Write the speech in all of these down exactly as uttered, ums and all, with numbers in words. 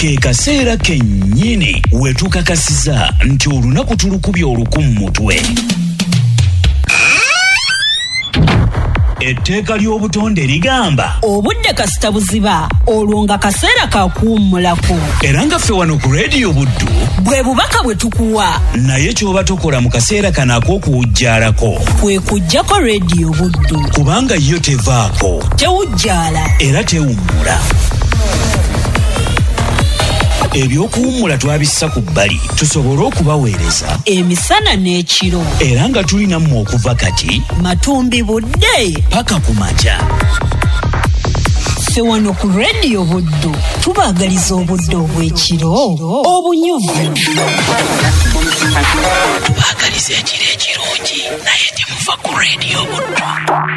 ke kaseera kennyini wetukakasiza nti olunaku tulukubye olukumu mutwe. Etteeka ly'obutonde ligamba obudde kasita buziba olwo nga kaseera kakuwummulako. Era nga ffe wano ku Radio Buddu bwe bubaka bwe tukuwa naye ky'oba tokola mu kaseera kano ak'okuwujjaalako kwe kuggyako Radio Buddu kubanga yo tevaako, tewujjaala era tewummula. Ebyokuwummula twabissa ku bbali tusobole okubaweereza emisana n'ekiro, era nga tulina mmwe okuva kati matumbi budde paka ku makya. Ffe wano ku Radio Buddu tubaagaliza obudde obw'ekiro obunyuvu. Tubaagaliza ekiro ekirungi naye temuva ku Radio Buddu.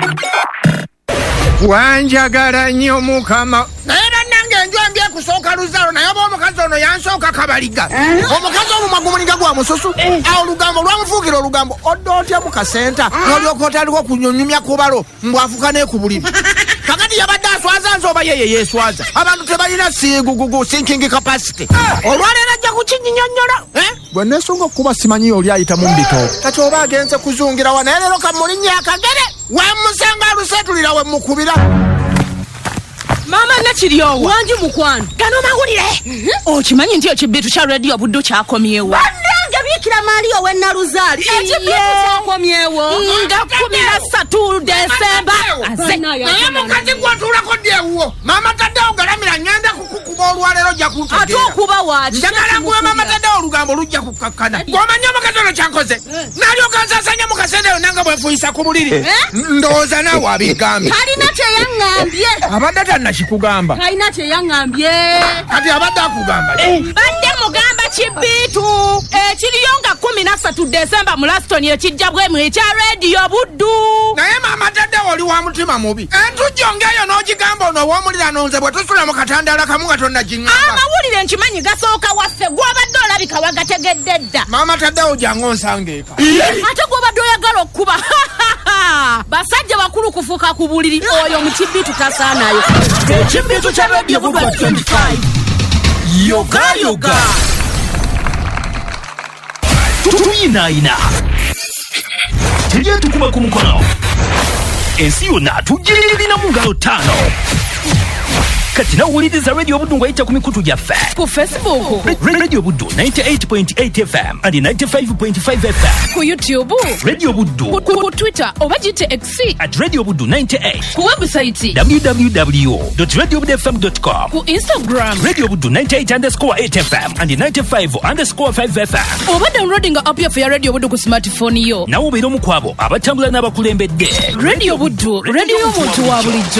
Wanjagala nnyo Mukama. Naye nange njambye kusooka luzalo naye oba omukazi ono yansooka kabaliga. Omukazi omumwa gumuliga gwa mususu. Awo olugambo lwamufuukira olugambo oddo otya mu kasenta n'olyoka otandika okunyunyumya ku balo mbwafuka ne ku buliri. Kakati yabadde aswaza nze oba yeye yeeswaza. Abantu tebalina siigugugu thinking capacity. Olwaleero ajja kukinnyonnyola. Gwe neesunga okuba simanyi oli ayita mu mbito. Kati oba agenze kuzungira wa naye leero kamulinnya akagere. Wamusanga alusetulira we mukubira. Mama nakiryowa wanji mukwano gano mawulire okimanyi nti ekibbitu kya Radio Buddu kyakomyewo bannange biikira Mario we Naluzaali ekibbitu kyakomyewo nga kumi na ssatu Desemba aze naye mukati gw'otuulako ddeewuwo mama taddewo galamira ngenda kukukuba olwaleero ojja kuntegeera ate okuba waaki njagala nguwe mama taddewo olugambo lujja kukakkana gw'omanyi omukazi ono kyankoze n'alyoka nsaasanya mu kaseera eyo nanga bwenfuyisa ku buliri ndowooza naawe abigambye talina kyeyaŋŋambye abadde tannakikugamba talina kyeyaŋŋambye kati abadde akugamba badde mugamba kibbitu ekiriyo nga kumi na ssatu Desemba mu Laston ekijja bwemu ekya Radio Buddu. Naye mama taddewo oli wa mutima mubi entujjo ng'eyo n'ogigamba ono ow'omulira nonze bwe tusula mu katandaala kamu nga tonnagiŋŋamba. Amawulire nkimanyi gasooka waffe gw'obadde olabika wagategedde dda. Mama taddewo jangu onsanga eka ate gw'obadde oyagala okuba basajja bakulu kufuuka ku buliri oyo mu kibbitu tasaanayo. Ekibbitu kya Radio Buddu twenty-five yoga yoga tuyinaayina tujye tukuba ku mukono ensi yonna tugirina mu ngalo ttaano. Kati nawuliriza Radio Buddu ng'ayita ku mikutu gyaffe ku Facebook Radio Buddu ninety-eight point eight F M and ninety-five point five F M, ku YouTube Radio Buddu, ku, ku Twitter oba gite X at Radio Buddu ninety-eight, ku website w w w dot radio buddu f m dot com, ku Instagram Radio Buddu ninety-eight underscore eight F M and ninety-five underscore five F M. oba downloading app yaffe ya Radio Buddu ku smartphone yo. Nawe obeera omu ku abo abatambula n'abakulembedde. Radio Buddu, radio y'omuntu wa bulijjo.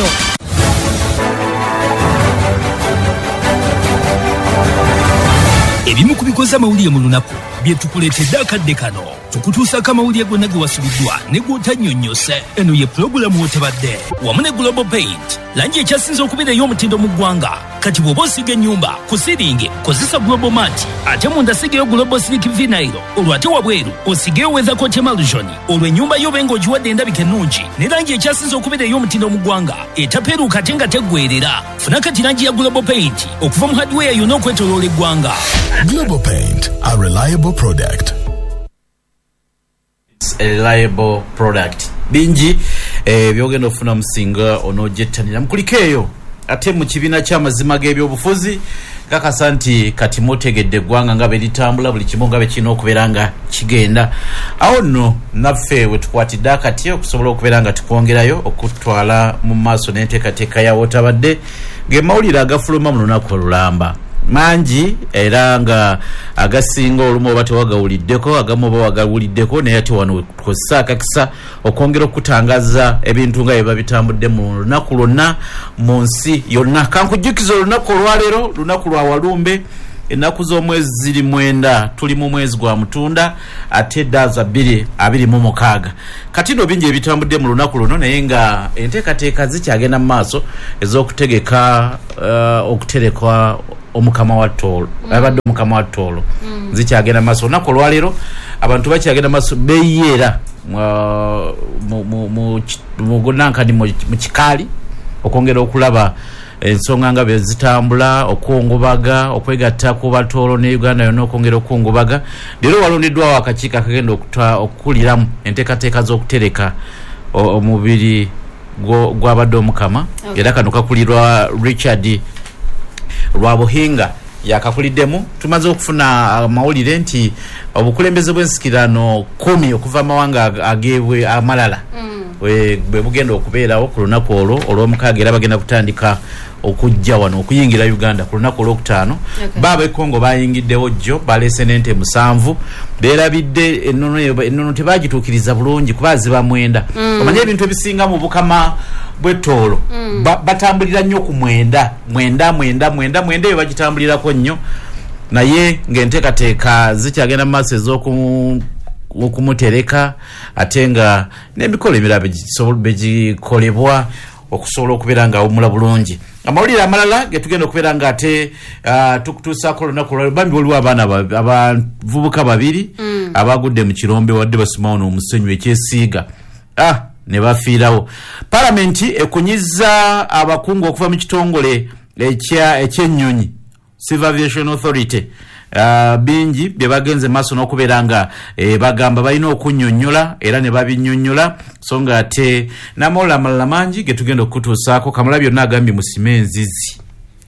Ebimu ku bikoze amawulire mu lunaku bye tukuleetedde akadde kano tukutuusako amawulire gonna ge wasubiddwa ne gw'otannyonnyose. Eno ye pulogulaamu w'otabadde wamu ne Global Paint, langi ekyasinze okubeera ey'omutindo mu ggwanga. Kati bw'oba osiga ennyumba ku siringi kozesa Global Mat, ate munda sigeyo Global Slick Vinyl, olwo ate wabweru osigeyo Weather Coat Emulsion, olwo ennyumba yo benga ogiwadde endabika ennungi ne langi ekyasinze okubeera ey'omutindo mu ggwanga etapeeruuka ate nga teggweerera. Funa kati langi ya Global Paint okuva mu hardware yonna okwetooloola eggwanga. Global Paint, a reliable product. A reliable product. Bingi eh byogenda ofuna musinga onojettanira mukulikeyo ate mu kibina ky'amazima g'ebyobufuzi kakasa nti kati motegedde gwanga nga belitambula buli kimu nga bekino okubeera nga kigenda awo nno naffe we tukwatidde akati okusobola okubeera nga tukwongerayo okutwala mu maaso n'enteekateeka ya wotabadde ng'emawulire agafuluma mu lunaku olulamba mangi era nga agasinga olumu oba tewagawuliddeko agamu oba wagawuliddeko naye ate wano tukozesa akakisa okwongera okutangaza ebintu nga biba bitambudde mu lunaku lwonna mu nsi yonna. Kankujjukiza olunaku olwaleero lunaku lwa walumbe ennaku z'omwezi ziri mwenda tuli mu mwezi gwa mutunda ate daaza bbiri abiri mu mukaaga. Kati no bingi ebitambudde mu lunaku luno naye nga enteekateeka zikyagenda mu maaso ez'okutegeka uh, okuterekwa omukama wa ttolo abadde omukama wa ttolo zikyagenda maaso. Olunaku olwaleero abantu bakyagenda maaso beeyeera mu gunnankani mu kikaali okwongera okulaba ensonga nga bwe zitambula okukungubaga okwegatta ku batoolo ne Uganda yonna okwongera okukungubaga leero walondeddwawo akakiiko akagenda okukuliramu enteekateeka z'okutereka omubiri gw'abadde omukama era kano kakulirwa Richard Lwabuhinga yakakuliddemu. Tumaze okufuna amawulire nti obukulembeze bw'ensikirano kumi okuva amawanga ageebwe amalala bwe bugenda okubeerawo ku lunaku olwo olw'omukaaga era bagenda kutandika okujja wano okuyingira Uganda ku lunaku olwokutaano. Baaba e Congo bayingiddewo jjo baleese n'ente musanvu beerabidde ennono ennono tebagituukiriza bulungi kuba ziba mwenda. Omanye ebintu ebisinga mu bukama bw'ettoolo batambulira nnyo ku mwenda mwenda mwenda mwenda mwenda eyo bagitambulirako nnyo naye ng'enteekateeka zikyagenda mu maaso ez'oku okumutereka ate nga n'emikolo emirala begikolebwa okusobola okubeera nga awumula bulungi. Amawulire amalala getugenda okubeera nga ate tukutuusaako olunaku olwaleero bambi waliwo abaana abavubuka babiri abagudde mu kirombe wadde basimawo n'omusenyu ekyesiiga ne bafiirawo. Palamenti ekunyiza abakungu okuva mu kitongole ekyennyonyi Civil Aviation Authority. Uh, bingi bye bagenze maaso n'okubeera nga eh, bagamba balina okunnyonnyola era ne babinnyonnyola so nga ate n'amawulire amalala mangi ge tugenda okutuusaako. Kamalabyonna agambye musime enzizi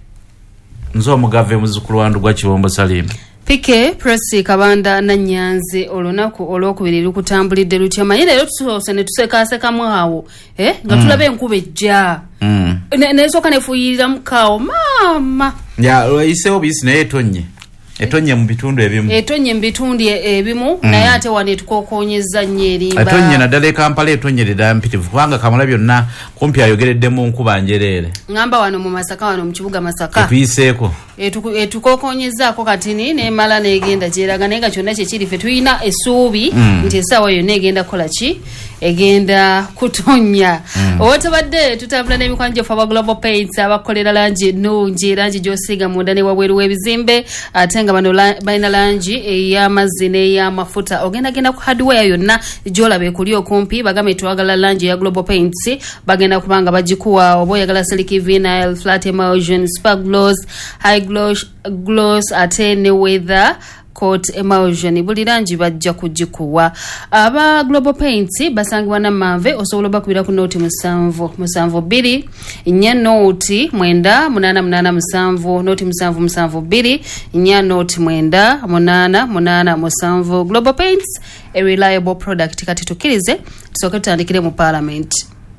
nze omugave muzzukulu wandu gwa Kibombo Salimba Pike Presi Kabanda na Nyanze olunaku olwokubiri lukutambulidde lutya manyi leero tusoose ne tusekaasekamu awo eh nga mm. tulabe enkuba ejja mm. nesooka nefuuyirira mukaawo maama ya oyiseewo bisi naye etonye etonye mu bitundu ebimu etonye mu bitundu ebimu mm. naye ate wane tukokoonyezza nnyo erimba etonye naddala e Kampala etonye ddala mpitivu kubanga Kamalabyonna kumpi ayogereddemu nkuba njereere ngamba wano mu Masaka wano mu kibuga Masaka tuyiseeko etukokoonyezzaako katini nemala negenda gyeraga naye nga kyonna kyekiri ffe tulina essuubi mm. nti essaawa yonna egenda kukola ki egenda kutonya mm. owotabadde tutambula n'emikwano gyofa aba Global Paints abakolera langi ennungi langi gy'osiiga munda ne wabweru w'ebizimbe ate nga bano balina langi ey'amazzi n'ey'amafuta ogenda genda ku hardware yonna gy'olaba ekuli okumpi bagambe twagala langi ya Global Paints bagenda kubanga bagikuwa oba oyagala silky vinyl flat emulsion spark gloss high gloss gloss ate ne weather coat emulsion buli langi bajja kugikuwa. Aba Global Paints basangibwa na Manve osobola bakubira ku noti musanvu musanvu bbiri nnya noti mwenda munana munana musanvu noti musanvu musanvu bbiri nnya noti mwenda munana munana musanvu. Global Paints, a reliable product. Kati tukirize tusoke tutandikire mu Parliament.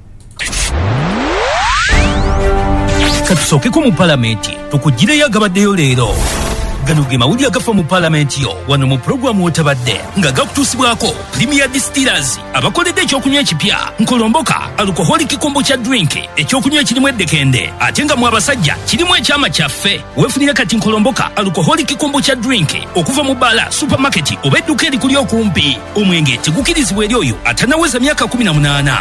Katusookeko mu Parliament tukugireyo agabaddeyo leero. Gano ge mawulire agafa mu Parliament yo wano mu programu otabadde nga gakutuusibwako Premier Distillers abakoledde ekyokunywa ekipya Nkolomboka alcoholic kombucha drink ekyokunywa kirimu eddekende ate nga mu abasajja kirimu ekyama kyaffe weefunira kati Nkolomboka alcoholic kombucha drink okuva mu bala supermarket oba edduka erikuli okumpi. Omwenge tegukirizibwa eri oyo atanaweza myaka kumi na munaana.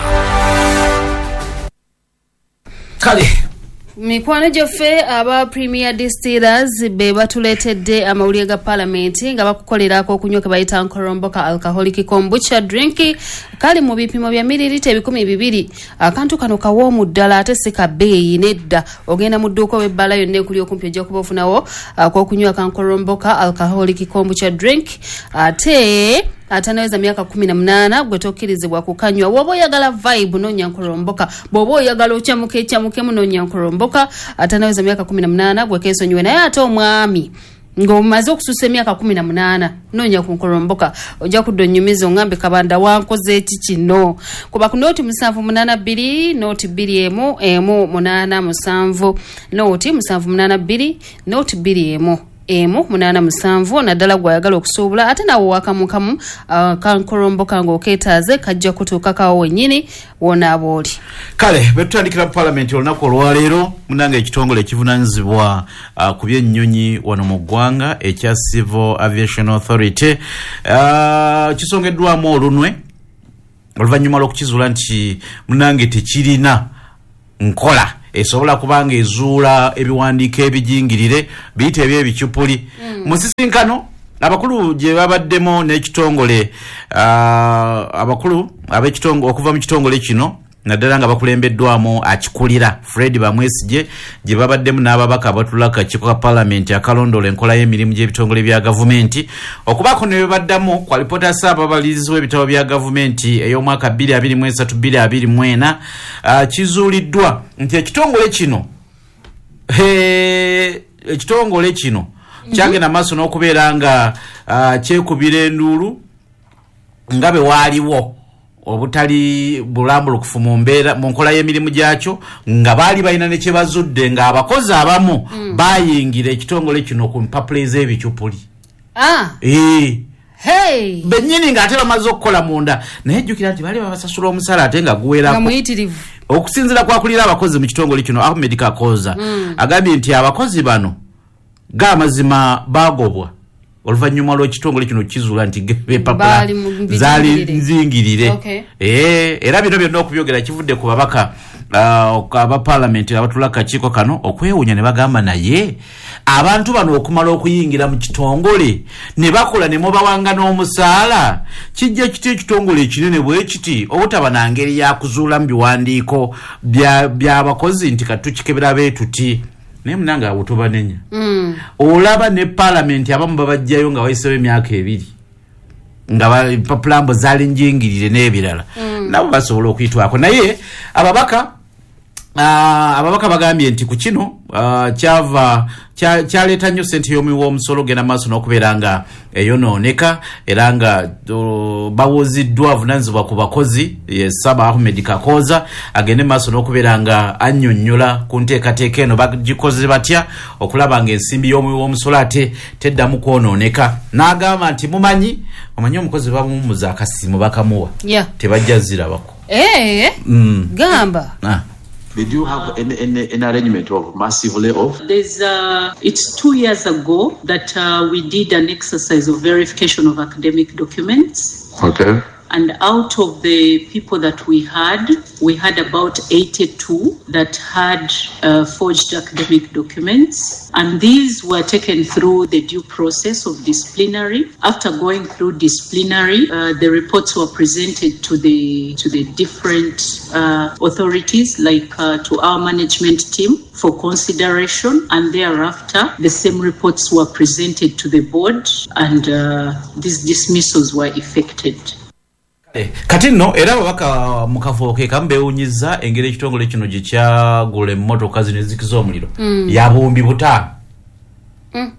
Kale mikwano gyaffe aba Premier Distillers be batuleetedde amawulire ga Parliament nga bakukolerako okunywa ke bayita Nkolomboka alcoholic kombucha drink kali mu bipimo bya mililita ebikumi bibiri. Akantu kano kawoomu ddala ate si ka bbeeyi nedda ogenda mu dduuka w'ebbala yonna ekuli okumpi ojja kuba ofunawo ak'okunywa ka Nkolomboka alcoholic kombucha drink ate atanaweza miaka kumi na munaana gwe tokkirizibwa kukanywa. Bw'oba oyagala vibe noonya Nkolomboka, bw'oba oyagala okyamuke ekyamukemu noonya Nkolomboka. Atanaweza miaka kumi na munaana gwe keesonyiwe naye ate omwami ng'omaze okususa emyaka kumi na munaana noonya ku Nkolomboka ojja kudda onnyumiza ongambe Kabanda wankoze eki kino. Kuba ku nooti musanvu munaana bbiri nooti bbiri emu emu munaana musanvu nooti musanvu munaana bbiri nooti bbiri emu emu munana musanvu naddala gwayagala okusuubula ate nawo wakamukamu uh, Kankolomboka ng'okeetaaze kajja kutuuka kawo wennyini wona abooli. Kale betutandikira Parliament olunaku olwaleero munange ekitongole ekivunaanyizibwa uh, ku by'ennyonyi wano mu ggwanga ekya Civil Aviation Authority uh, kisongeddwamu olunwe oluvannyuma lw'okukizuula nti munange tekirina nkola esobola kubanga ezuula ebiwandiiko ebijingirire biyite eby'ebicupuli mm. mu nsisinkano abakulu gye babaddemu n'ekitongole uh, abakulu ab'ekitongole okuva mu kitongole kino naddala nga bakulembeddwamu akikulira Fred Bamwesige gye babaddemu n'ababaka abatulaka akakiiko ka Parliament akalondola enkola y'emirimu gy'ebitongole bya gavumenti okubaako ne baddamu kwa lipoota ya Ssaababalirizi w'ebitabo bya gavumenti ey'omwaka bbiri abiri mu esatu bbiri abiri mu ena uh, kizuuliddwa nti ekitongole kino ekitongole kino kyagenda maaso n'okubeera nga uh, kyekubira enduulu nga bwe waaliwo obutali bulambulukufu mu mbeera mu nkola y'emirimu gyakyo nga baali balina ne kye bazudde nga abakozi abamu mm. bayingira ekitongole kino ku mpapula ez'ebicupuli ah. e. hey. bennyini ng'ate bamaze okukola munda naye jjukira nti baali babasasula omusaala ate nga guwerako okusinziira kwakulira abakozi mu kitongole kino Ahmed Kakoza mm. agambye nti abakozi bano g'amazima bagobwa oluvannyuma lw'ekitongole kino kizuula nti epapula zaali nzingirire okay. e, era bino byonna okubyogera kivudde ku babaka uh, aba Parliament abatulaka akakiiko kano okwewuunya ne bagamba naye abantu bano okumala okuyingira mu kitongole ne bakola ne mubawanga n'omusaala kijja kiti ekitongole ekinene bwe kiti obutaba na ngeri ya kuzuula mu biwandiiko by'abakozi nti katukikebera beetuti naye munanga abutubanenya mm. olaba ne Parliament abamu babajjayo nga wayisewo emyaka ebiri nga papulambo zaali njingirire n'ebirala mm. nabo basobola okuyitwako naye ababaka uh, ababaka bagambye nti ku kino uh, kyava kyaleeta nnyo ssente y'omuwi w'omusolo genda maaso n'okubeera nga eyonooneka era nga uh, bawuziddwa avunaanyizibwa ku bakozi ye Saba Ahmed Kakoza agende maaso n'okubeera nga annyonnyola ku nteekateeka eno bagikoze batya okulaba ng'ensimbi y'omuwi w'omusolo ate teddamu kwonooneka n'agamba nti mumanyi omanyi omukozi bamumuza akasimu bakamuwa yeah. tebajja zirabako eh mm. gamba ah. Did you have an, an, an arrangement of massive layoff? There's, uh, it's two years ago that uh, we did an exercise of verification of academic documents. Okay. And out of the people that we had, we had about eighty-two that had uh, forged academic documents. And these were taken through the due process of disciplinary. After going through disciplinary, uh, the reports were presented to the to the different uh, authorities, like uh, to our management team for consideration. And thereafter, the same reports were presented to the board, and uh, these dismissals were effected. Kati nno era babaka mu kafo ke kambeewunyiza engeri ekitongole kino gye kyagula emmotoka zino ezikiza omuliro mm. ya buwumbi butaano mm.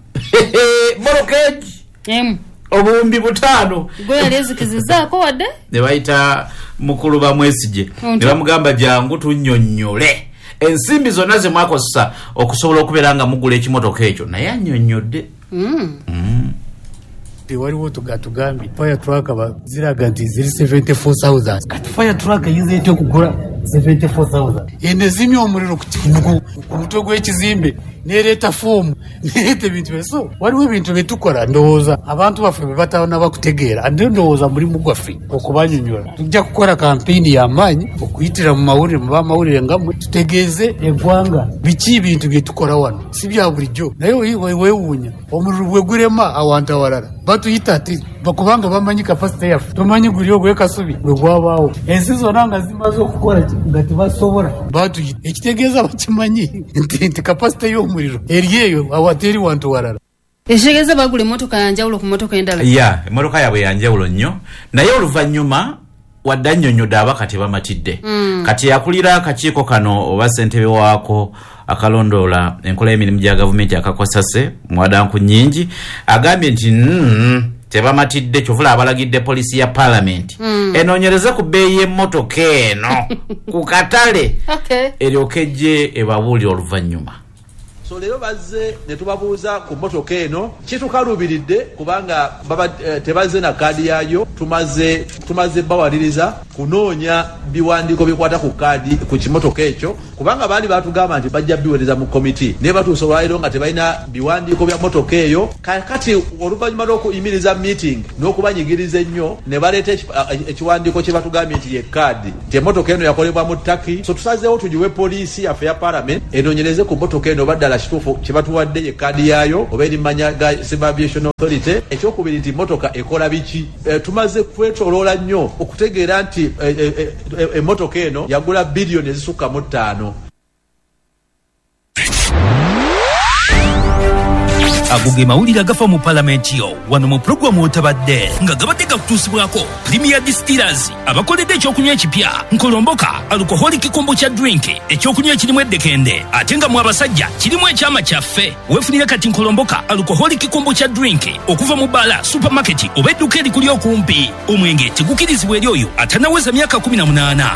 morokeji mm. obuwumbi butaano gwe yali ezikizizaako wadde ne bayita mukulu Bamwesige ne bamugamba jangu tunnyonnyole ensimbi zonna ze mwakozesa okusobola okubeera nga mugula ekimotoka ekyo naye annyonnyodde mm. mm. waliwo tugatugambye fire truck ziraga nti ziri seventy-four thousand kati fire truck yize etyo okugula seventy-four thousand ene zimya omuliro ku mutwe gw'ekizimbe nereeta foomu nereeta ebintu beso waliwo ebintu byetukola ndowooza abantu baffe be batabona bakutegeera ande ndowooza mulimu gwaffe okubanyonyola tujja kukola kampeyini y'amaanyi okuyitira mu mawulire mu bamawulire ngammwe tutegeeze eggwanga biki ebintu byetukola wano si bya bulijjo naye weewuunya omuliro bwe gurema awantu awalala batuyita ati bakubanga bamanyi kapasite yaffe tomanyi guli ogw'ekasubi bwe gwabaawo ensi zonna nga zimaze okukola nga tebasobola batuyita ekitegeeza bakimanyi nti kapasite y'omuliro eri eyo awateri wantu walala ekitegeeza bagula emmotoka yanjawulo ku mmotoka endala ya emmotoka yaabwe yanjawulo nnyo naye oluvannyuma wadde annyonnyodde abaka tebamatidde mm. kati yakulira akakiiko kano oba ssentebe waako akalondoola enkola y'emirimu gya gavumenti akakosase mwadanku nnyingi agambye nti mm, tebamatidde kyovula abalagidde poliisi ya Parliament mm. enoonyereze ku bbeeyi y'emmotoka eno ku katale okay. eryoke ejje ebabuulira oluvannyuma. So lero bazze ne tubabuuza ku mmotoka eno kitukaluubiridde kubanga baba eh, tebazze na kaadi yayo tumaze tumaze bawaliriza kunoonya biwandiiko bikwata ku kaadi ku kimotoka ekyo kubanga baali batugamba nti bajja biweereza mu komiti ne batuusa olwaliro nga tebalina biwandiiko bya mmotoka eyo kati oluvannyuma lw'okuyimiriza meeting n'okubanyigiriza ennyo ne baleeta ekiwandiiko kye batugambye nti ye kaadi nti emmotoka eno yakolebwa mu ttaki so tusazeewo tugiwe poliisi yaffe ya Parliament enoonyereze ku mmotoka eno baddala kituufu kibatuwadde ye kaadi yaayo oba erimanya ga Civil Aviation Authority ekyokubiri nti motoka ekola biki e, tumaze kwetoloola nnyo okutegeera nti nti emmotoka eno yagula biliyoni ezisukka mu ttaano. ago ge mawulire agafa mu palamenti yo wano mu pulogulamu otabadde nga gabadde gakutuusibwako Premier Distillers abakoledde ekyokunywa ekipya nkolomboka alcoholic kombucha drink ekyokunywa ekirimu eddekende ate nga mu abasajja kirimu ekyama kyaffe weefunire kati nkolomboka alcoholic kombucha drink okuva mu bala supermarket oba edduuka erikuli okumpi. omwenge tegukirizibwa eri oyo atanaweza myaka kumi na munaana.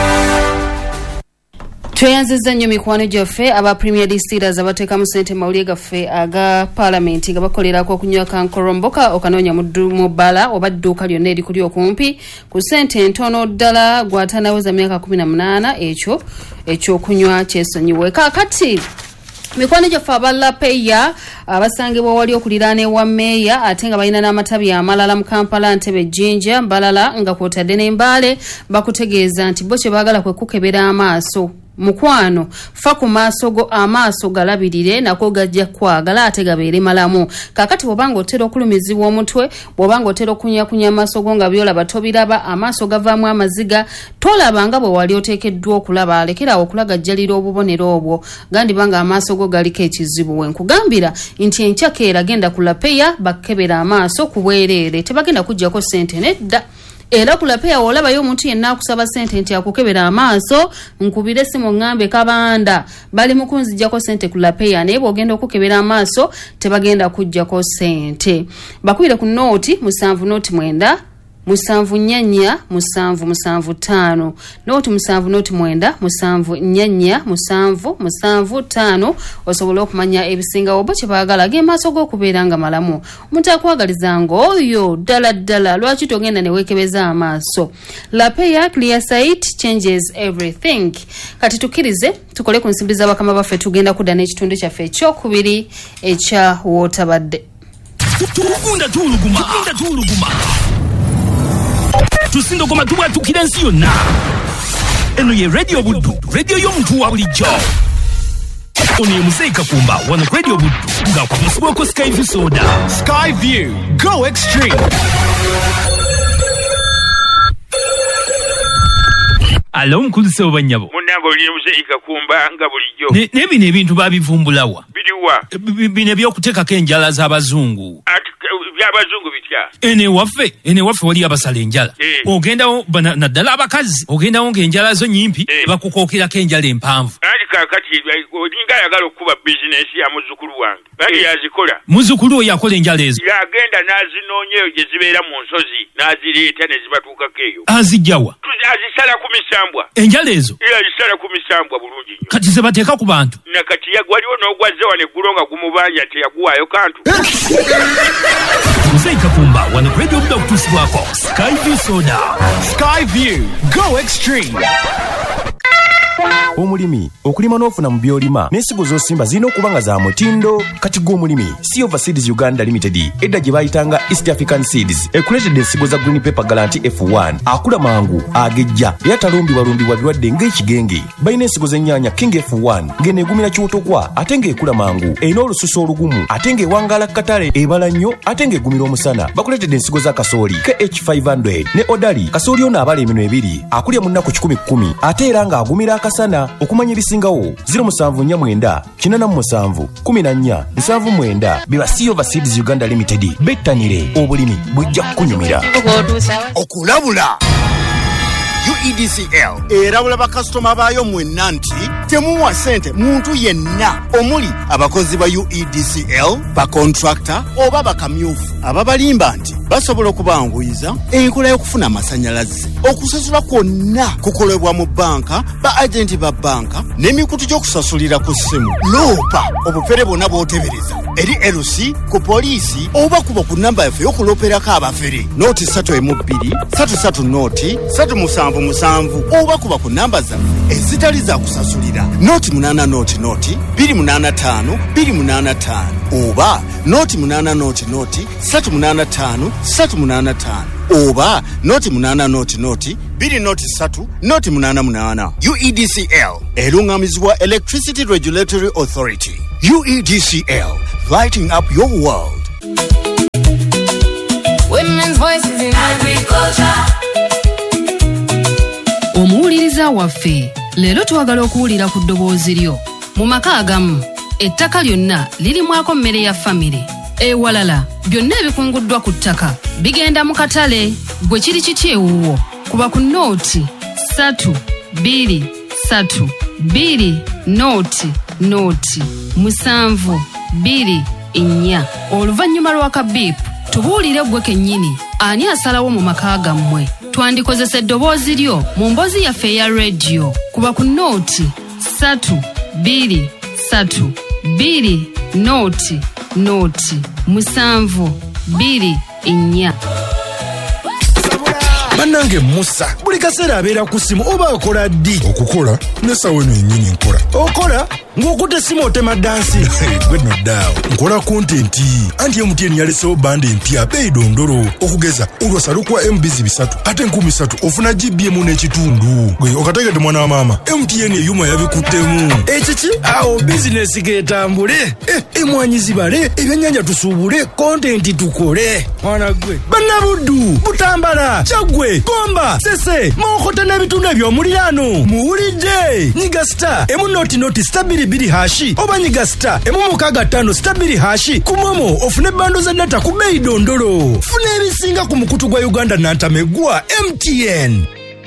tweyanziza nnyo mikwano gyaffe aba Premier Distillers abateekamu ssente mawulire gaffe aga paalamenti nga bakolerako okunywa kankoromboka okanoonya mu bbala oba dduuka lyonna erikuli okumpi ku ssente ntono ddala gwatanaweza myaka kumi na munaana. ekyo ekyokunywa kyesonyiwe. kaakati mikwano gyaffe abalapeya abasangibwa wali okuliraana ewa meeya ate nga balina n'amatabi amalala mu Kampala, Ntebe, Jinja, Mbalala nga kwotadde n'Embaale bakutegeeza nti bo kye baagala kwe kukebera amaaso. mukwano fa ku maaso go amaaso galabirire nako gajja kwagala ate gabeere malamu. kakati bw'obanga otera okulumizibwa omutwe, bw'obanga otera okunya kunya amaaso go nga byolaba tobiraba, amaaso gavaamu amaziga, tolabanga bwe wali oteekeddwa okulaba. alekerawo okulagajjalira obubonero obwo gandibanga amaaso go galiko ekizibu. wenkugambira nti enkya keera genda ku Lapeya bakkebera amaaso ku bwereere, tebagenda kujjako ssente nedda. era ku Lapeya olabayo omuntu yenna akusaba ssente nti akukebera amaaso nkubire simu ngambe kabanda bali mukunzijjako ssente ku Lapeya, naye bw'ogenda okukebera amaaso tebagenda kujjako ssente. bakubire ku nooti musanvu nooti mwenda musanvu nyanya musanvu musanvu tano nooti musanvu nooti mwenda musanvu nyanya musanvu musanvu tano osobola okumanya ebisingawo bo kye baagala ag'emaaso g'okubeera nga malamu. omuntu akwagalizanga oyo ddala ddala lwaki togenda ne weekebeza amaaso. Lapeya clear sight changes everything. kati tukkirize tukole ku nsimbi z'abakama baffe tugenda kudda n'ekitundu kyaffe ekyokubiri ekya wootabadde. tugunda tuuluguma tugunda tuuluguma tusindogoma tubwatukira ensi yonna. eno ye Radio Buddu, radio y'omuntu wa bulijjo. ono ye Muzeeyi Kakumba wano Radio Buddu ng'akumusibwako Skyview soda. Skyview, go extreme. alo omukulise obanyabo munange oli Muzeeyi Kakumba nga bulijjo. naye bino ebintu babivumbulawa biriwa bino ebyokuteekako enjala z'abazungu. ati by'abazungu bitya ene waffe ene waffe wali abasala enjala Eh. ogendawo bana- naddala abakazi ogendawo ng'enjala zo nyimpi Eh. bakukookirako enjala empanvu. anti kakati olinga ayagala okuba bizinesi ya muzzukulu wange bali yazikola muzzukulu oyo akola enjala ezo yagenda n'azinoonya eyo gye zibeera mu nsozi n'azireeta ne zibatuukako eyo azijjawa Tu- azisala ku misambwa enjala ezo era azisala ku misambwa bulungi nnyo kati ze bateeka ku bantu. nakati yag- waliwo n'ogwazze wano eggulo nga gumubanja teyaguwaayo kantu Muzeeyi Kakumba wano ku Radio Buddu okutuusibwako Skyview soda. Skyview, go extreme. omulimi okulima n'ofuna mu byolima n'ensigo z'osimba zirina okuba nga za mutindo. kati gw'omulimi Silver Seeds Uganda Limited edda gye bayitanga East African Seeds ekuleetedde ensigo za Green Pepper Guarantee F one akula mangu agejja era talumbibwalumbibwa birwadde ng'ekigenge. balina ensigo z'ennyaanya King F one ng'eneegumira kyotokwa ate ng'ekula mangu erina olususu olugumu ate ng'ewangaala katale ebala nnyo ate ng'egumira omusana. bakuleetedde ensigo za kasooli K H five hundred ne Odali. kasooli ono abala emino ebiri akulya mu nnaku kikumi kkumi ate era ng'agumira akasana. okumanya ebisingawo zero musanvu nnya mwenda kinana mu musanvu kumi na nnya nsanvu mwenda biba Silver Seeds Uganda Limited. bettanire obulimi bujja kukunyumira. okulabula U E D C L erabula bakasitoma baayo mwenna nti temuwa ssente muntu yenna omuli abakozi ba U E D C L bakontrakta oba bakamyufu ababalimba nti basobola okubanguyiza enkola y'okufuna amasannyalaze. okusasula kwonna kukolebwa mu banka ba agenti ba banka n'emikutu gy'okusasulira ku ssimu loopa obufere bwonna bw'otebereza eri L C ku poliisi oba kuba ku nnamba yaffe y'okulooperako abafere nooti ssatu emu bbiri ssatu ssatu nooti ssatu musanvu musanvu oba kuba ku nnamba zaffe ezitali za kusasulira nooti munaana nooti nooti bbiri munaana ttaano bbiri munaana ttaano oba nooti munaana nooti nooti ssatu munaana ttaano ssatu munaana ttaano oba nooti munaana nooti nooti bbiri nooti ssatu nooti munaana munaana. U E D C L eruŋŋamizibwa Electricity Regulatory Authority. U E D C L, lighting up your world. Women's voices in agriculture. mukyala waffe leero twagala okuwulira ku ddoboozi lyo. Mu maka agamu ettaka lyonna lirimwako mmere ya famire, ewalala byonna ebikunguddwa ku ttaka bigenda mu katale. Gwe kiri kiti ewuwo? Kuba ku nooti satu bbiri satu bbiri nooti nooti musanvu bbiri nnya. Oluvannyuma lw'akabiipu tubuulire gwe kennyini ani asalawo mu maka gammwe. Twandikozesa eddoboozi lyo mu mboozi yaffe eya rediyo. Kuba ku nooti satu bbiri satu bbiri nooti nooti musanvu bbiri nnya. Bannange Musa buli kaseera abeera ku simu oba akola ddi? Okukola nesawo eno yennyini nkola. Okola ng'okutte essimu otema dansi. Gwe noddaawo nkola kontenti anti M T N yalesewo banda empya beeyi dondolo okugeza olwasa lukwa M B bisatu ate enkumi ssatu ofuna G B emu n'ekitundu. Gwe okategedde mwana wa maama M T N eyuma yabikuttemu. Ekiki awo bizinesi geetambule. Eh, emwanyi zibale ebyennyanja tusuubule kontenti tukole. Mwana gwe bannabuddu Butambala Kyagwe Gomba Sese Mokota n'ebitundu eby'omuliraano muwulidde. Nyiga star emu noti noti stabili biri hashi oba nyiga star emu mukaga ttano stabili hashi ku Momo ofune bando za data ku beeyi dondolo. Funa ebisinga ku mukutu gwa Uganda nantamegwa M T N.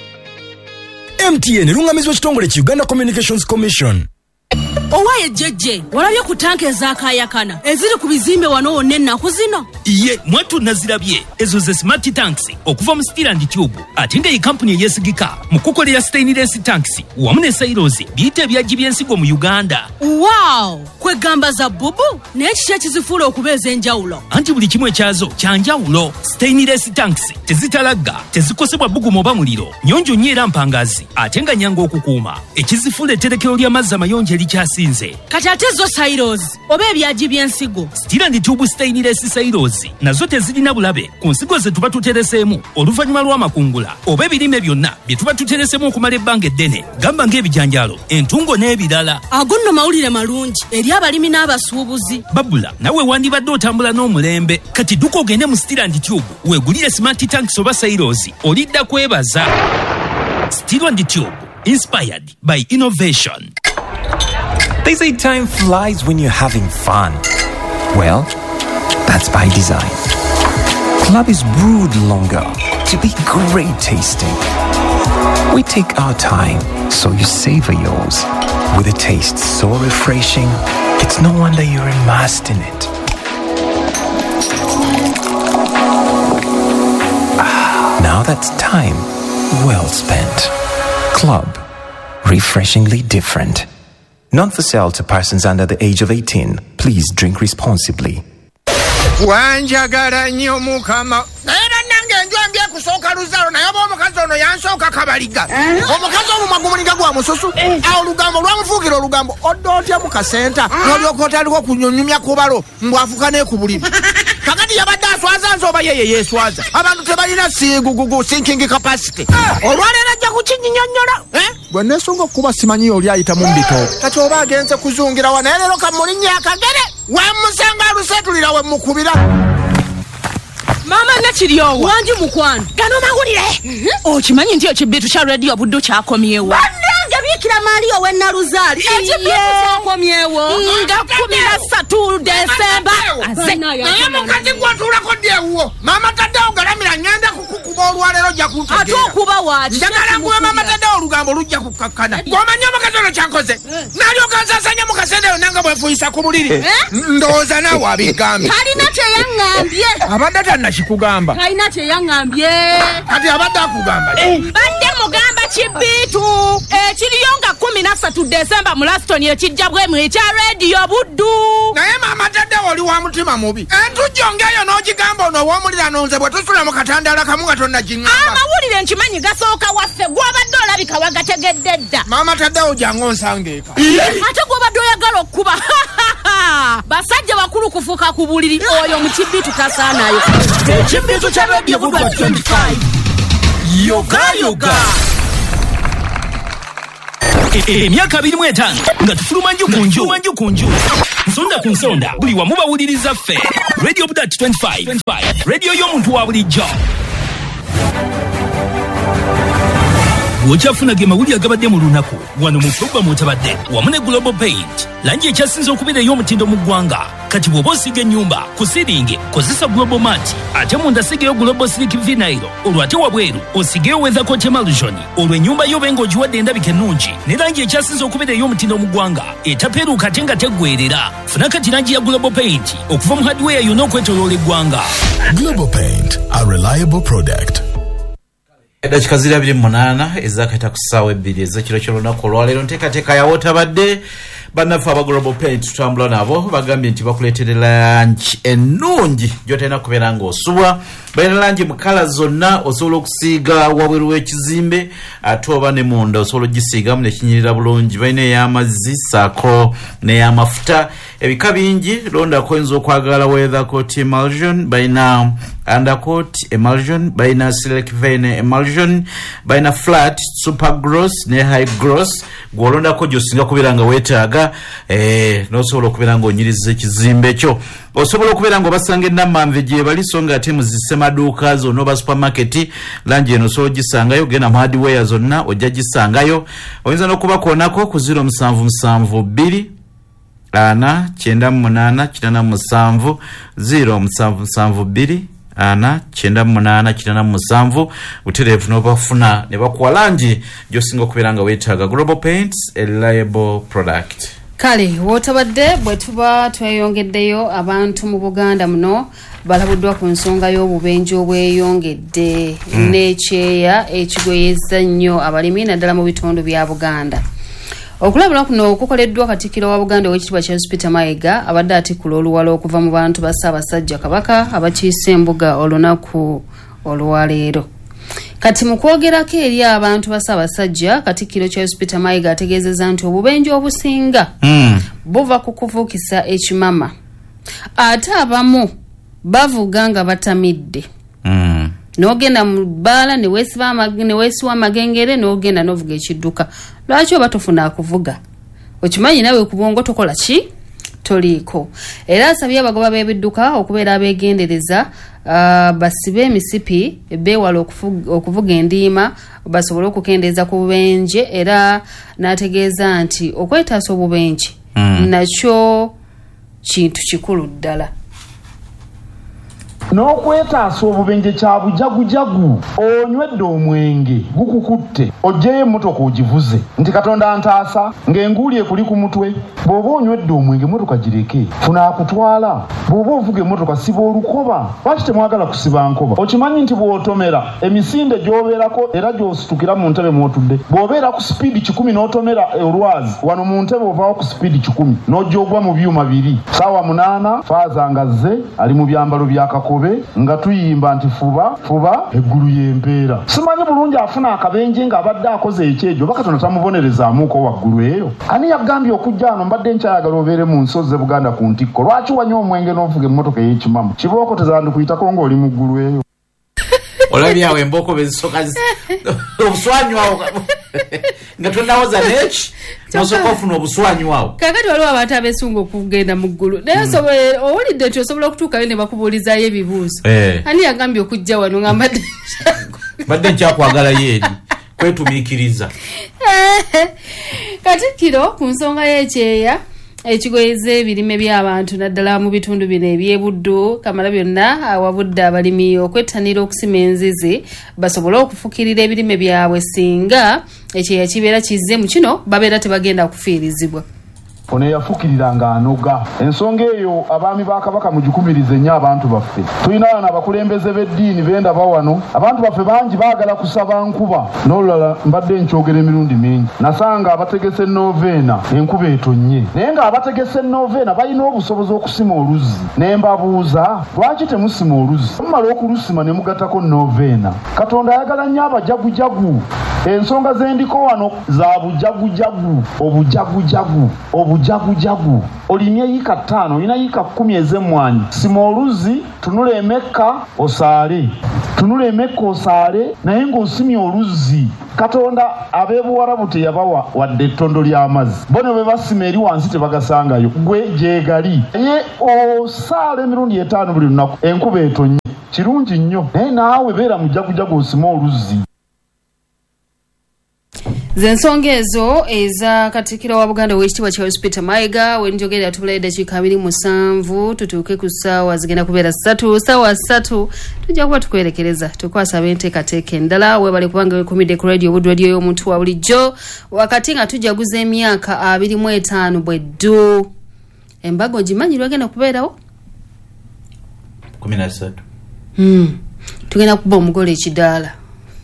M T N lungamizwa kitongole ki Uganda Communications Commission. Owaye jejje walabye ku tanka ezakayakana eziri ku bizimbe wano wonna ennaku zino. Iye mwatu nazirabye ezo ze smart tanks okuva mu Steel and Tube ate nga ye company eyesigika mu kukolera stainless tanks wamu ne silos biyite ebyaggi by'ensigo mu Uganda. Wow, kwegamba za bubu n'ekiki ekizifuula okubeeza enjawulo. Anti buli kimu ekyazo kyanjawulo. Stainless tanks tezitalagga, tezikosebwa bbugumu oba muliro, nyonjo nnyo era mpangazi ate nga nyanga okukuuma. Ekizifuula etterekero ly'amazzi amayonjo erikyasinze. Kati ate zo silos oba ebyaggi by'ensigo. Steel and Tube stainless silos nazo tezirina bulabe ku nsigo ze tuba tutereseemu oluvannyuma lw'amakungula oba ebirime byonna bye tuba tutereseemu okumala ebbanga eddene, gamba ng'ebijanjaalo, entungo n'ebirala. Ago nno mawulire malungi eri abalimi n'abasuubuzi. Babula nawe wandibadde otambula n'omulembe, kati dduka ogende mu Steel and Tube weegulire smart tanks oba silos olidda kwebaza. Steel and Tube, inspired by innovation. They say time flies when you're having fun. Well, that's by design. Club is brewed longer to be great tasting. We take our time, so you savor yours. With a taste so refreshing, it's no wonder you're immersed in it. Ah, now that's time well spent. Club, refreshingly different. Not for sale to persons under the age of eighteen. Please drink responsibly. Wanjagala nnyo mukama. Era nange njwambye kusooka luzalo naye oba omukazi ono yansooka kabaliga. Omukazi omumwa gumuliga gwa mususu. Awo olugambo lwamufuukira olugambo odda otya mu kasenta n'olyoka otandika kunyunyumya kubalo mbwafuka n'ekubuliri. Kakati yabadde aswaza nze oba yeye yeeswaza. Abantu tebalina siigugugu thinking capacity. Olwaleero ajja kukinnyonnyola. Bwe neesunga okuba simanyi oli ayita mu mbitoogo. Kati oba agenze kuzungira wa naye leero kamulinnya akagere. Wemusanga alusetulira we mukubira. Mama nakiryowa wangi mukwano gano mawulire. Okimanyi nti ekibbitu kya rediyo buddo kyakomyewo. Bannange biikira Maaliyo we Naluzaali ekibbitu kyakomyewo nga kumi na ssatu Desemba. Naye mukazi gw'otuulako ddi ewuwo. Mama taddewo galamira ngenda kukukuba olwaleero ojja kuntegeera. Ate okuba waaki. Njagala nguwe mama taddewo olugambo lujja kukakkana. Gw'omanyi omukazi ono kyankoze. N'alyoka nsaasanya mu kaseera eyo nanga bwefuyisa ku buliri. Ndowooza naawe abigambye. Talina kye yaŋŋambye. Abadde tannakikugamba. Talina kye yaŋŋambye. Kati abadde akugamba. Badde mugamba kibbitu ekiriyo nga kumi na ssatu Desemba mu Laston ekijja bwemu ekya rediyo buddu. Naye maama taddewo oli wa mutima mubi. Entujjo ng'eyo n'ogigamba ono ow'omuliraano nze bwe tusula mu katandaala kamu nga tonnagiŋŋamba. Amawulire nkimanyi gasooka waffe gw'obadde olabika wagategedde dda. Maama taddewo jangu onsanga eka. Ate gw'obadde oyagala okuba. Basajja bakulu kufuuka ku buliri oyo mu kibbitu tasaanayo. Ekibbitu kya rediyo buddu twenty-five. Yoga yoga. Emyaka abiri mu etaano nga tufuluma nju ku nju nsonda ku nsonda buli wamu bawuliriza ffe. Radio Budat twenty-five, radio y'omuntu wa bulijjo. bw'okyafuna ge mawulire agabadde mu lunaku wano mu pulogulaamu otabadde wamu ne Global Paint langi ekyasinze okubeera ey'omutindo mu ggwanga kati bw'oba osiga ennyumba ku siringi kozesa Global Mat ate munda sigeyo Global Slick Vinyl olwo ate wabweru osigeyo Weather Coat Emulsion olwo ennyumba yo benga ogiwadde endabika ennungi ne langi ekyasinze okubeera ey'omutindo mu ggwanga etapeeruuka ate nga teggweerera funa kati langi ya Global Paint okuva mu hardware yonna okwetooloola eggwanga. Global Paint, a reliable product. Edakika ziri abiri munaana ezakayita ku ssaawa ebbiri ez'ekiro ky'olunaku olwaleero nteekateeka yawo otabadde bannaffe aba Global Paint tutambula nabo bagambye nti bakuleetera langi ennungi gy'otalina kubeera ng'osubwa balina langi mu kala zonna osobola okusiiga wabweru w'ekizimbe ate oba ne munda osobola ogisiigamu nekinyirira bulungi balina ey'amazzi saako n'ey'amafuta ebika bingi londako oyinza okwagala Weather Coat Emulsion balina Undercoat Emulsion balina Select Vein Emulsion balina Flat Super Gloss ne High Gloss gw'olondako gy'osinga kubeera nga weetaaga eh n'osobola okubeera ng'onyiriza ekizimbe kyo osobola okubeera ng'obasanga ennamanve gye bali so nga ate muzise maduuka zonna oba supermarket langi eno osobola ogisangayo genda mu hardware zonna ojja gisangayo oyinza n'okubakoonako ku zero musanvu musanvu bbiri ana kyenda munaana kinaana musanvu zero musanvu musanvu bbiri ana kyenda munaana kinaana musanvu butereevu n'obafuna ne bakuwa langi gy'osinga okubeera nga weetaaga. Global Paints, a reliable product. Kale wotabadde bwe tuba tweyongeddeyo abantu mu Buganda muno balabuddwa ku nsonga y'obubenje obweyongedde mm. n'ekyeya ekigoyezza nnyo abalimi naddala mu bitundu bya Buganda. Okulabula kuno kukoleddwa Katikkiro wa Buganda ow'ekitiibwa Charles Peter Mayiga abadde atikkula oluwalo okuva mu bantu ba Ssaabasajja Kabaka abakiise embuga olunaku olwaleero. Kati mu kwogerako eri abantu ba Ssaabasajja Katikkiro Charles Peter Mayiga ategeezezza nti obubenje obusinga mm. buva ku kuvuukisa ekimama ate abamu bavuga nga batamidde mm. n'ogenda mu bbaala ne weesiwa amagengere n'ogenda n'ovuga ekidduka lwaki oba tofuna akuvuga okimanyi nawe ku bwongo tokola ki toliiko. Era asabye abagoba b'ebidduka okubeera abeegendereza uh, basibe emisipi beewala okuvuga endiima basobole okukendeeza ku bubenje era n'ategeeza nti okwetaasa obubenje mm. nakyo kintu kikulu ddala. N'okwetaasa obubenje kya bujagujagu onywedde omwenge gukukutte oggyeyo emmotoka ogivuze nti Katonda ntaasa ng'enguuli ekuli ku mutwe bw'oba onywedde omwenge emmotoka gireke funa akutwala bw'oba ovuga emmotoka siba olukoba lwaki temwagala kusiba nkoba okimanyi nti bw'otomera emisinde gy'obeerako era gy'ositukira mu ntebe mw'otudde bw'obeera ku sipiidi kikumi n'otomera olwazi wano mu ntebe ovaawo ku sipiidi kikumi n'ojja ogwa mu byuma biri saawa munaana faaza nga zze ali mu byambalo bya kakobe nga tuyimba nti fuba fuba eggulu y'empeera. Simanyi bulungi afuna akabenje ng'abadde akoze ekyejo oba Katonda tamubonerezaamuuko waggulu eyo. Ani yagambye okujja ano mbadde nkyayagala obeere mu nsozi z'e Buganda ku ntikko lwaki wanywa omwenge n'ovuga emmotoka ey'ekimamu kibooko tezandikuyitako ng'oli mu ggulu eyo. Olabye awo embooko bezisooka obuswanyu awo nga tonnawoza neki nosooka ofuna obuswanyu awo. Kakati waliwo abantu abeesunga okugenda mu ggulu naye owulidde nti osobola okutuukayo ne bakubuulizaayo ebibuuzo. Ani yagambye okujja wano nga mbadde mbadde nkyakwagalayo eri kwetumiikiriza. Katikkiro ku nsonga y'ekyeya ekigoyeza ebirime by'abantu naddala mu bitundu bino eby'ebuddu kamala byonna awabudde abalimi okwettanira okusima enzizi basobole okufukirira ebirime byabwe singa ekyeya kibeera kizze mu kino babeera tebagenda kufiirizibwa. Ono eyafukiriranga anoga ensonga eyo abaami ba Kabaka mugikumirize nnyo abantu baffe. Tulina wano abakulembeze b'eddiini benda bawano abantu baffe bangi baagala kusaba nkuba n'olulala mbadde nkyogera emirundi mingi nasanga abategese noveena enkuba etonnye naye nga abategese noveena balina obusobozi okusima oluzzi ne mbabuuza lwaki temusima oluzzi mumala okulusima ne mugatako noveena. Katonda ayagala nnyo abajagujagu ensonga zendiko wano za bujagujagu obujagujagu obujagujagu olimye yika ttaano olina yika kkumi ez'emmwanyi sima oluzzi tunula emekka osaale tunula emekka osaale naye ng'osimye oluzzi. Katonda ab'ebuwarabu teyabawa wadde ettondo ly'amazzi bo ne bwe basima eri wansi tebagasangayo gwe gyegali naye osaala emirundi etaano buli lunaku enkuba etonnye kirungi nnyo naye naawe beera mujagujagu osime oluzzi. zensonga ezo eza Katikkiro wa Buganda w'ekitiibwa Charles Peter Mayiga we njogera tubula eddakiika abiri musanvu tutuuke ku ssaawa zigenda kubeera ssatu ssaawa ssatu tujja kuba tukwerekereza tukwasaba enteekateeka endala weebale kubanga wekumidde ku radio Wood Radio y'omuntu wa bulijjo wakati nga tujaguza emyaka abiri mu etaano bwe ddu embaga ogimanyi lwagenda kubeerawo kumi na ssatu hmm. tugenda kuba omugole ekidaala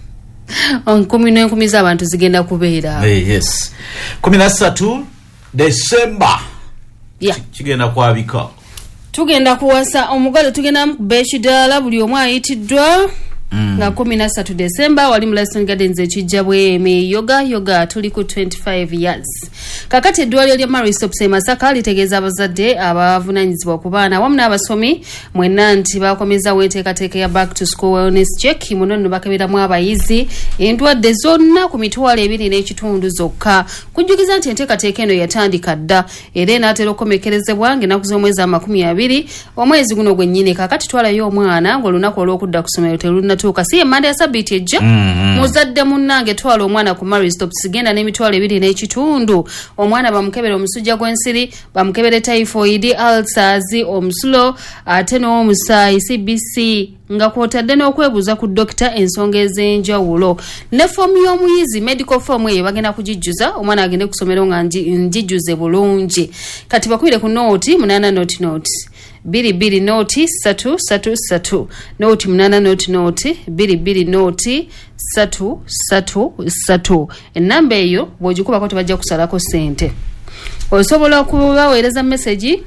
nkumi n'enkumi z'abantu zigenda kubeera hey, yes kumi na ssatu December yeah. kigenda kwabika tugenda kuwasa omugole tugenda kuba ekidaala buli omu ayitiddwa Mm. nga kumi na ssatu December wali mu Laston Gardens ekijja bwemi yoga yoga tuli ku twenty-five years kakati eddwaliro lya Maristops e Masaka litegeeza abazadde abavunanyizibwa ku baana wamu n'abasomi mwenna nti bakomeza enteekateeka ya back to school wellness check muno nno bakeberamu abayizi endwadde zonna ku mitwalo ebiri n'ekitundu zokka kujjukiza nti enteekateeka eno yatandika dda era enaatera okukomekerezebwa ng'ennaku z'omwezi amakumi abiri omwezi guno gwennyini kakati twalayo omwana ng'olunaku olw'okudda ku ssomero terulina tuuka si emanda ya sabbiiti ejja mm-hmm. muzadde munnange twala omwana ku Maristops genda n'emitwalo ebiri n'ekitundu omwana bamukebera omusujja gw'ensiri bamukebera typhoid ulcers omusulo ate n'omusaayi C B C nga kwotadde n'okwebuuza ku dokita ensonga ez'enjawulo ne foomu y'omuyizi medical form eyo bagenda kugijjuza omwana agende ku ssomero nga njijjuze bulungi kati bakubire ku nooti munana nooti nooti biri biri noti satu satu satu noti munana noti noti biri biri noti satu satu satu enamba eyo bw'ogikubako tebajja kusalako sente osobola kubaweereza message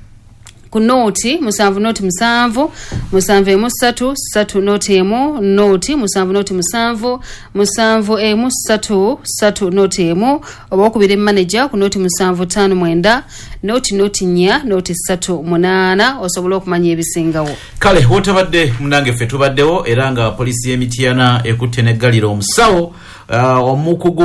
ku noti musanvu noti musanvu musanvu emu ssatu ssatu noti emu noti musanvu noti musanvu musanvu emu ssatu ssatu noti emu oba okubira manager ku noti musanvu ttaano mwenda noti noti nnya noti ssatu munaana osobola okumanya ebisingawo kale wotabadde munange ffe tubaddewo era nga poliisi y'Emityana ekutte n'eggalira omusawo uh, omukugu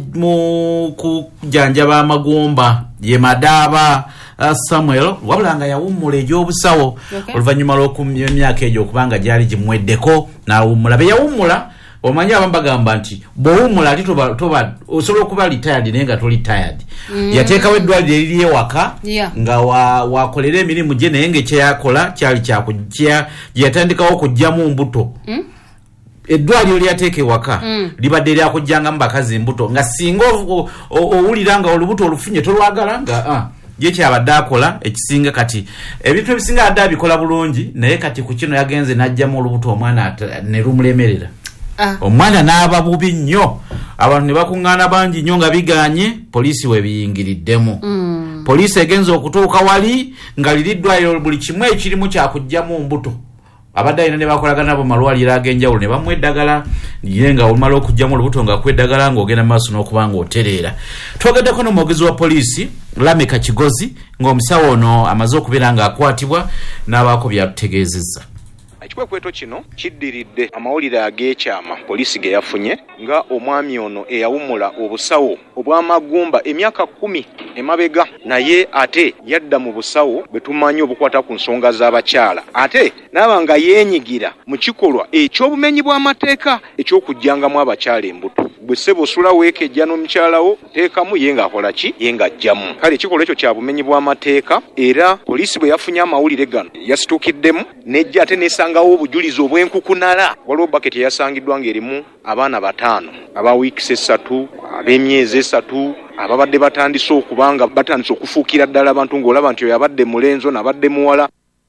mu kujanjaba amagumba ye Madaaba uh, Samuel wabula nga yawummula egy'obusawo okay. oluvannyuma lw'emyaka egyo okubanga gyali gimweddeko n'awummula be yawummula omanyi abamu bagamba nti bw'owummula ati toba osobola okuba retired naye nga toli tired mm. yateekawo eddwaliro eriri ewaka yeah. nga wakolera wa emirimu gye naye ng'ekyeyakola kyali kyakujja gye yatandikawo okujjamu mbuto mm. eddwaliro lyateeka ewaka mm. libadde lyakujjangamu bakazi mbuto nga singa owulira nga olubuto olufunye tolwagala nga ah. ye kyabadde akola ekisinga kati ebintu ebisinga adde abikola bulungi naye kati ku kino yagenze n'ajjamu olubuto omwana ne lumulemerera ah. omwana n'aba bubi nnyo abantu ne bakuŋŋaana bangi nnyo nga biganye poliisi we biyingiriddemu mm. poliisi egenze okutuuka wali nga liri ddwaliro buli kimu ekirimu kyakujjamu mbuto abadde alina ne bakolagana nabo malwaliro ag'enjawulo ne bamuwa eddagala ye nga olumala okujjamu olubuto nga kweddagala ng'ogenda maaso n'okuba ng'otereera twogeddeko n'omwogezi wa poliisi Lameka Kigozi ng'omusawo ono amaze okubeera ng'akwatibwa n'abaako byatutegeezezza ekikwekweto kino kiddiridde amawulire ag'ekyama poliisi ge yafunye nga omwami ono eyawummula obusawo obw'amagumba emyaka kkumi emabega naye ate yadda mu busawo bwe tumanyi obukwata ku nsonga z'abakyala ate n'aba nga yeenyigira mu kikolwa eky'obumenyi bw'amateeka eky'okujjangamu abakyala embuto bwe ssebo osula weekejja n'omukyalawo teekamu ye ng'akola ki ye ng'ajjamu kale ekikolwa ekyo kya bumenyi bw'amateeka era poliisi bwe yafunye amawulire gano yasituukiddemu n'ejja ate n'esangawo obujulizi obw'enkukunala waliwo baketi yasangiddwa ng'erimu abaana bataano aba wiikisi essatu ab'emyezi essatu ababadde batandise okuba nga batandise okufuukira ddala abantu ng'olaba nti oyo abadde mulenzo n'abadde muwala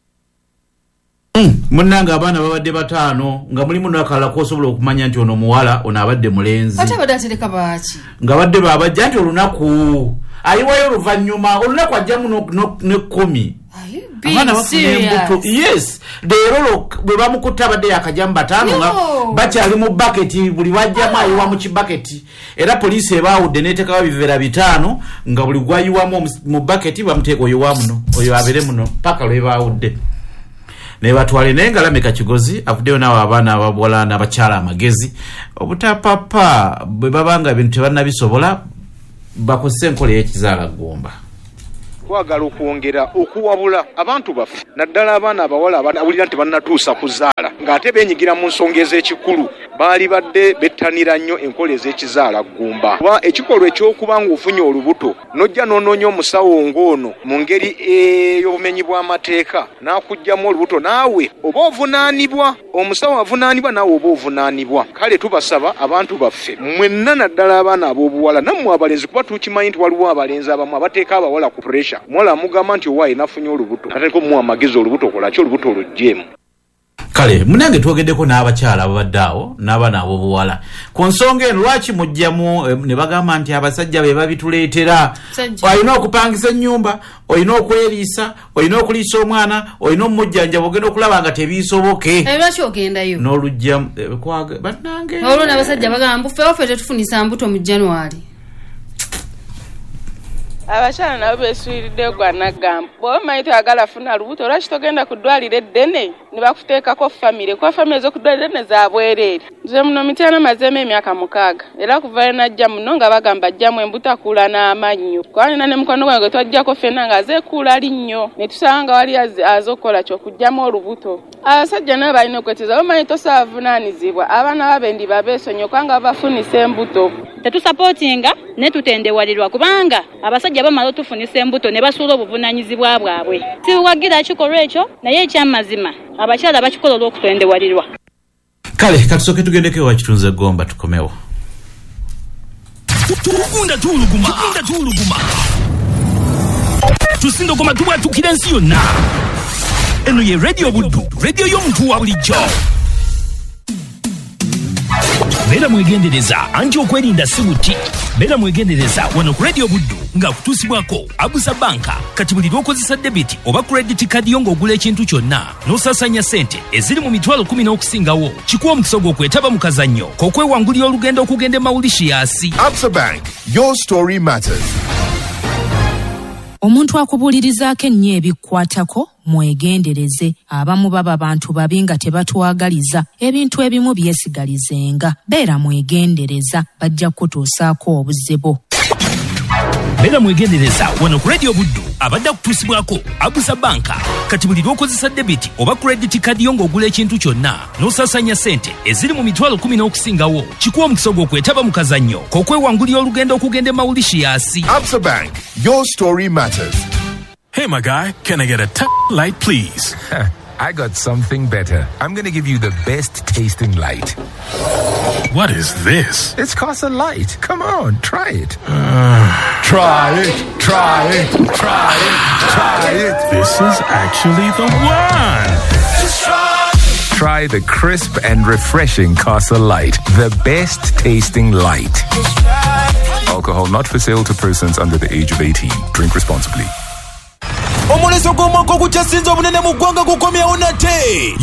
Mm, munanga abaana babadde bataano nga mulimu n'akalala k'osobola okumanya nti ono muwala ono abadde mulenzi ate abadde atereka baaki nga badde babajja nti olunaku ayiwayo oluvannyuma olunaku ajjamu n'ekkumi abaana bafuna embuto yes leero bwe bamukutta abadde yakajjamu bataano nga bakyali mu baketi buli wajjamu ayiwa mu kibaketi era poliisi ebaawudde n'eteekawo biveera bitaano nga buli gwayiwamu mu baketi bamuteeka oyo wa muno oyo abere muno paka lwe baawudde ne batwale naye nga Lameka Kigozi avuddeyo n'abo abaana ababuwala n'abakyala amagezi obutapapa bwe babanga ebintu tebannabisobola bakozesa enkola y'ekizaala ggumba twagala okwongera okuwabula abantu baffe naddala abaana abawala abawulira nti bannatuusa kuzaala ng'ate beenyigira mu nsonga ez'ekikulu baali badde bettanira nnyo enkola ez'ekizaala ggumba kuba ekikolwa ekyokuba ng'ofunye olubuto n'ojja n'onoonya omusawo ng'ono mu ngeri ey'obumenyi bw'amateeka n'akuggyamu olubuto naawe oba ovunaanibwa omusawo avunaanibwa naawe oba ovunaanibwa kale tubasaba abantu baffe mwenna naddala abaana ab'obuwala nammwe abalenzi kuba tukimanyi nti waliwo abalenzi abamu abateeka abawala ku puresha muwala amugamba nti owaayi nafunye olubuto ateeka omuwa amagezi olubuto kolaki olubuto olugjeemu. Kale munange twogeddeko n'abakyala ababadde awo n'abaana ab'obuwala ku nsonga eno lwaki mujjamu ne bagamba nti abasajja be babituleetera olina okupangisa ennyumba olina okweriisa olina okuliisa omwana olina omujjanjaba ogenda okulaba nga tebiisoboke lwaki ogendayo n'olugjamu bannange olwo n'abasajja bagamba ffewo ffe tetufunisa mbuto mu January. Abakyala nabo beesuuliridde gwa Nagamba bw'omanyi toyagala funa lubuto lwaki togenda ku ddwaliro eddene ne bakuteekako famire kuba famire ez'oku ddwaliro eddene za bwereere. Nze muno Mityana mazeemu emyaka mukaaga era kuva najja muno nga bagamba ajjamu embuto akuula n'amannyo kuba nina ne mukwano gwange twajjako ffenna nga azeekuula linnyo ne tusanga wali az'okukola ky'okugyamu olubuto. Abasajja nabo balina okweteza omanyi tosaavunaanizibwa abaana babendi babeesonyi okubanga bafunisa embuto. Tetusapootinga ne tutendewalirwa kubanga abasajja bamala otufunisa embuto ne basuula obuvunaanyizibwa bwabwe. Siwagira kikolwa ekyo naye ekyamazima abakyala bakikola olw'okutendewalirwa. Kale katusooke tugendeko ewa Kitunze Gomba tukomewo. Tukunda tuuluguma tukunda tuuluguma tusindogoma tubwatukira ensi yonna. Eno ye Radio Buddu, radio y'omuntu wa bulijjo. Beera mwegendereza anti okwerinda si buti. Beera mwegendereza wano ku Radio Buddu nga kutuusibwako Abusa Banka kati buli lw'okozesa debiti oba credit card yo ng'ogula ekintu kyonna n'osasanya ssente eziri mu mitwalo kumi n'okusingawo kikuwa omukisa gw'okwetaba mu kazannyo k'okwewangulira olugendo okugenda e Mauritius. Absa Bank, your story matters. Omuntu akubuulirizaako ennyo ebikwatako mwegendereze. Abamu baba bantu babi nga tebatwagaliza ebintu ebimu byesigalizenga. Beera mwegendereza bajja kutuusaako obuzibu. Beera mwegendereza wano ku Radio Buddu abadde akutuusibwako Abusa Banka kati buli lw'okozesa debiti oba credit card yo ng'ogula ekintu kyonna n'osasanya ssente eziri mu mitwalo kumi n'okusingawo kikuwa omukisa gw'okwetaba mu kazannyo k'okwewangulira olugendo okugenda e Mauritius. Absa Bank, your story matters. Hey, my guy, can I get a t- light, please? I got something better. I'm going to give you the best tasting light. What is this? It's Casa Light. Come on, try it. Uh, try it, try it, try it, try it. This is actually the one. Just try. Try the crisp and refreshing Casa Light. The best tasting light. Alcohol not for sale to persons under the age of eighteen. Drink responsibly. Omuleso gw'omwaka ogukyasinze obunene mu ggwanga gukomyewo nate